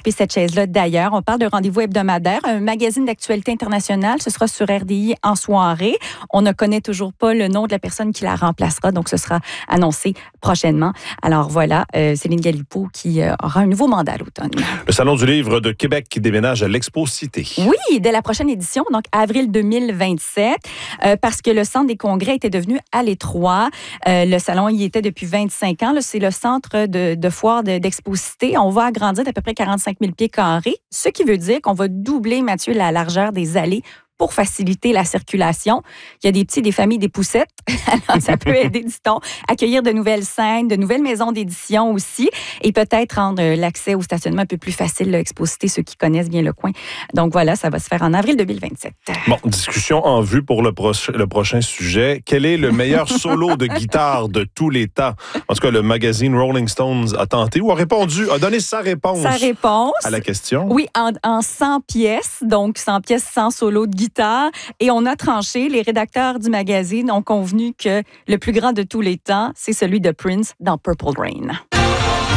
occuper cette chaise-là d'ailleurs. On parle de Rendez-vous hebdomadaire, un magazine d'actualité internationale. Ce sera sur RDI en soirée. On ne connaît toujours pas le nom de la personne qui la remplacera, donc ce sera annoncé prochainement. Alors voilà, Céline Galipeau qui aura un nouveau mandat à l'automne. Le Salon du livre de Québec qui déménage à l'Expo Cité. Oui, dès la prochaine édition, donc avril 2027, parce que le centre des congrès était devenu à l'étroit. Le salon y était depuis 25 ans. Là, c'est le centre de foire d'Expo Cité. On va agrandir d'à peu près 45 000 pieds carrés, ce qui veut dire qu'on va doubler, Mathieu, la largeur des allées pour faciliter la circulation. Il y a des petits, des familles, des poussettes. Alors, ça peut aider, dit-on, accueillir de nouvelles scènes, de nouvelles maisons d'édition aussi, et peut-être rendre l'accès au stationnement un peu plus facile, Exposité, ceux qui connaissent bien le coin. Donc voilà, ça va se faire en avril 2027. Bon, discussion en vue pour le prochain sujet. Quel est le meilleur solo de guitare de tous les temps? En tout cas, le magazine Rolling Stones a tenté ou a donné sa réponse à la question. Oui, en 100 pièces, donc 100 pièces sans solo de guitare. Et on a tranché, les rédacteurs du magazine ont convenu que le plus grand de tous les temps, c'est celui de Prince dans Purple Rain.